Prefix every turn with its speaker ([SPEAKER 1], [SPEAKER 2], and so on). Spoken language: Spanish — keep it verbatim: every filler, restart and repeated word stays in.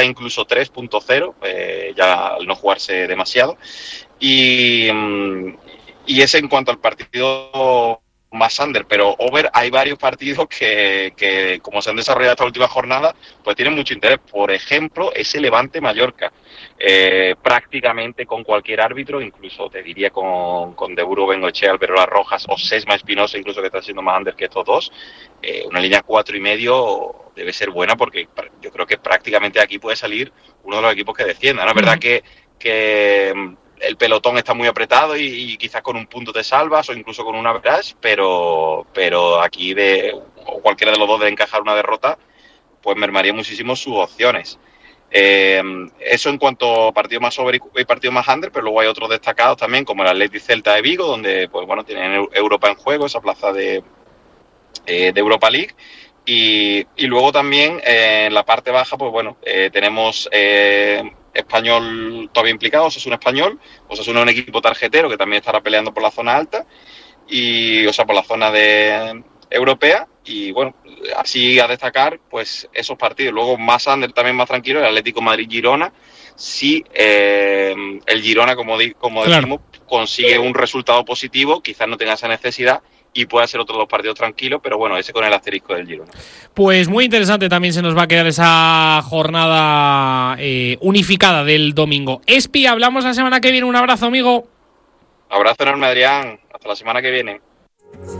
[SPEAKER 1] incluso tres punto cero, eh, ya al no jugarse demasiado. Y, y es en cuanto al partido más under, pero over hay varios partidos que, que como se han desarrollado esta última jornada, pues tienen mucho interés. Por ejemplo, ese Levante Mallorca, eh, prácticamente con cualquier árbitro, incluso te diría con, con De Burgo, Bengoechea, Alberola Rojas o Sesma Espinosa, incluso que está siendo más under que estos dos, eh, una línea cuatro y medio debe ser buena, porque yo creo que prácticamente aquí puede salir uno de los equipos que desciendan, ¿no? Es verdad que, que el pelotón está muy apretado y, y quizás con un punto te salvas o incluso con una average, pero, pero aquí de o cualquiera de los dos de encajar una derrota, pues mermaría muchísimo sus opciones. Eh, eso en cuanto a partido más over y partido más under, pero luego hay otros destacados también, como el Athletic Celta de Vigo, donde pues bueno, tienen Europa en juego, esa plaza de, eh, de Europa League. Y, y luego también eh, en la parte baja, pues bueno, eh, tenemos eh, Español todavía implicado, Osasuna Español, Osasuna es un equipo tarjetero que también estará peleando por la zona alta, y o sea, por la zona de europea, y bueno, así a destacar, pues esos partidos. Luego más under, también más tranquilo, el Atlético Madrid-Girona, si eh, el Girona, como, di, como
[SPEAKER 2] claro.
[SPEAKER 1] decimos, consigue un resultado positivo, quizás no tenga esa necesidad, y puede hacer otros dos partidos tranquilos, pero bueno, ese con el asterisco del Girona.
[SPEAKER 2] Pues muy interesante también se nos va a quedar esa jornada eh, unificada del domingo. Espi, hablamos la semana que viene. Un abrazo, amigo.
[SPEAKER 1] Abrazo enorme, Adrián. Hasta la semana que viene.